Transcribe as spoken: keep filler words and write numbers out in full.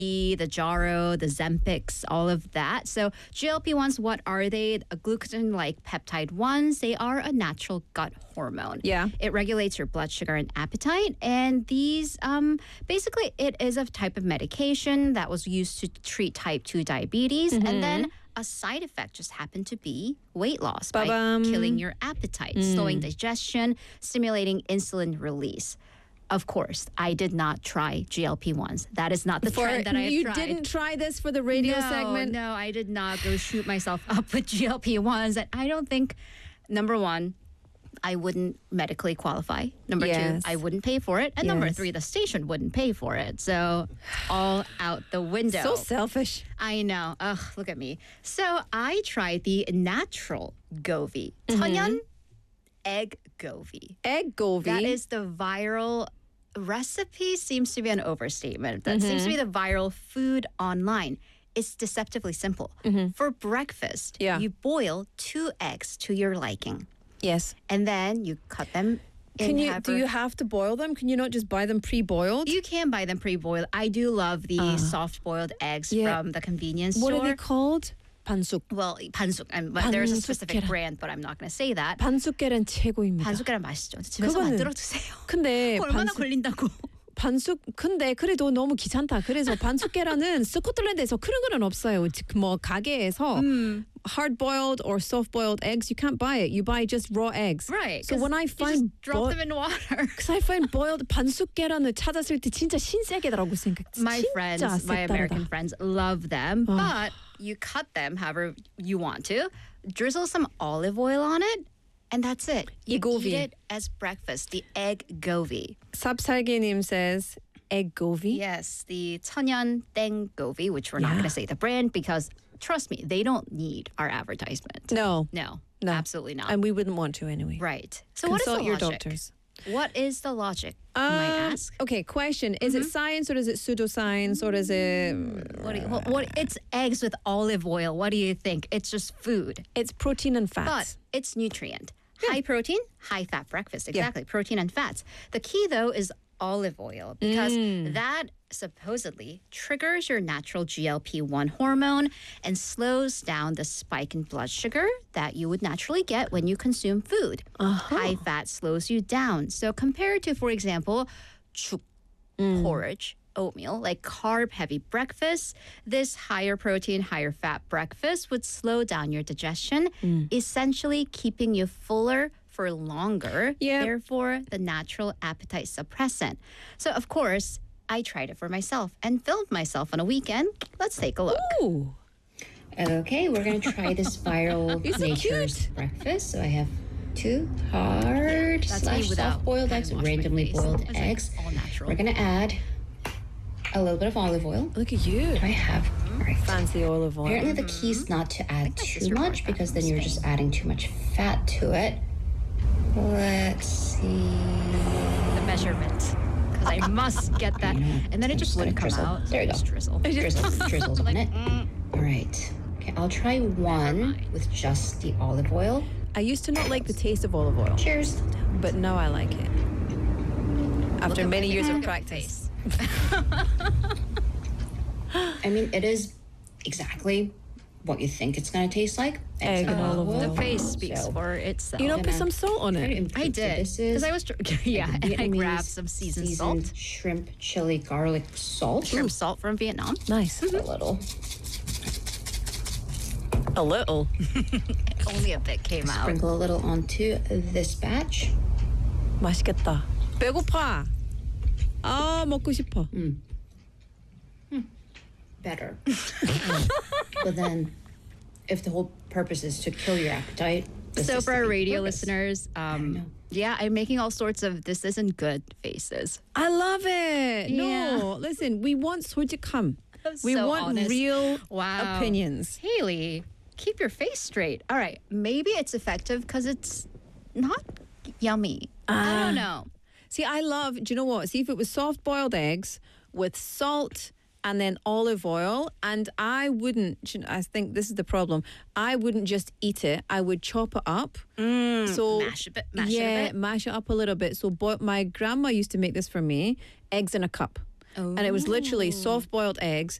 the Jaro, the Zempics, all of that. So G L P ones, what are they? A glucagon-like peptide ones. They are a natural gut hormone. Yeah. It regulates your blood sugar and appetite. And these, um, basically, it is a type of medication that was used to treat type two diabetes. Mm-hmm. And then a side effect just happened to be weight loss by Ba-bum. killing your appetite, Mm. slowing digestion, stimulating insulin release. Of course, I did not try G L P ones. That is not the For, trend that I have you tried. didn't try this for the radio no, segment? No, I did not go shoot myself up with G L P ones. And I don't think, number one, I wouldn't medically qualify. Number Yes. two, I wouldn't pay for it. And number Yes. three, the station wouldn't pay for it. So all out the window. So selfish. I know. Ugh, look at me. So I tried the natural Govi. Mm-hmm. Tonyan egg Govi. Egg Govi. That is the viral recipe, seems to be an overstatement. That seems to Mm-hmm. be the viral food online. It's deceptively simple. For breakfast, Mm-hmm. Yeah. you boil two eggs to your liking. Yes. And then you cut them in Can you? half Do or- you have to boil them? Can you not just buy them pre-boiled? You can buy them pre-boiled. I do love the soft-boiled eggs Yeah. from the convenience What store. are they called? 반숙. Well, pansuk. And but there's a 반숙 specific 계란. brand, but I'm not going to say that. 반숙 계란 최고입니다. 반숙 계란 맛있죠. 집에서 그거는- 만들어 드세요. 근데 얼마나 반숙 걸린다고. 반숙 근데 그래도 너무 귀찮다. 그래서 반숙 계란은 스코틀랜드에서 그런 거는 없어요. 즉, 뭐 가게에서 hard boiled or soft boiled eggs you can't buy it. You buy just raw eggs. Right. So 'cause when I you find just drop boi- them in water. Because I find boiled 반숙 계란을 찾았을 때 진짜 신세계더라고 생각. My 진짜 friends, my 색다르다. American friends, love them. But you cut them however you want to. Drizzle some olive oil on it. And that's it. You Govi. eat it as breakfast. The egg Govi. 삽살개님 says egg Govi. Yes, the 천연 땡 Govi, which we're not Yeah. going to say the brand because trust me, they don't need our advertisement. No. No, No. absolutely not. And we wouldn't want to anyway. Right. So what is Consult the your logic? doctors. What is the logic? You might Um, ask. Okay, question. Is it science or is it pseudoscience or is it... What, do you, what, what? It's eggs with olive oil. What do you think? It's just food, It's protein and fats. but it's nutrient. High protein, high fat breakfast. Exactly, protein and fats. The key though is olive oil because that supposedly triggers your natural G L P one hormone and slows down the spike in blood sugar that you would naturally get when you consume food. High fat slows you down. So compared to, for example, 죽, porridge, oatmeal, like carb heavy breakfast, this higher protein, higher fat breakfast would slow down your digestion, essentially keeping you fuller for longer, Yep. therefore the natural appetite suppressant. So of course, I tried it for myself and filmed myself on a weekend. Let's take a look. Ooh. Okay, we're gonna try this viral You're so nature's cute. breakfast. So I have two hard That's me slash without soft boiled eggs, hand washing my randomly face. boiled It's like eggs. all natural. We're gonna add a little bit of olive oil. Look at you. I have all right. Fancy olive oil. Apparently, the key is not to add my too sister brought much that because from then you're Spain. just adding too much fat to it. Let's see. The measurement. Because I must get that. And then it just I'm wouldn't come just gonna out. drizzle. There you Just go. drizzle. Drizzle, drizzles on it. All right. Okay, I'll try one with just the olive oil. I used to not like the taste of olive oil, Cheers. but now I like it. After at many my- years look of at my practice. I mean, it is exactly what you think it's going to taste like. Egg and olive oil. The face speaks So- for itself. You know, put gonna some salt on try to it. improve. I So did. This Because is I was, tr- yeah, and I Vietnamese grabbed some seasoned, seasoned salt. shrimp, chili, garlic, salt. Shrimp salt from Vietnam. Nice. A little. A little. Only a bit came out. Sprinkle a little onto this batch. 맛있겠다. 배고파. 아, 먹고 싶어. Better. but then, if the whole purpose is to kill your appetite. this So is for the our radio purpose. listeners, um, yeah, I'm making all sorts of this isn't good faces. I love it. Yeah. No, listen, we want 솔직함. That's We so want honest. real Wow. opinions. Haley, keep your face straight. All right, maybe it's effective because it's not yummy. I don't know. See, I love, do you know what? See, if it was soft boiled eggs with salt and then olive oil, and I wouldn't, you know, I think this is the problem, I wouldn't just eat it, I would chop it up. so Mash a bit, mash yeah, it a bit. mash it up a little bit. So boil, my grandma used to make this for me, eggs in a cup. And it was literally soft boiled eggs,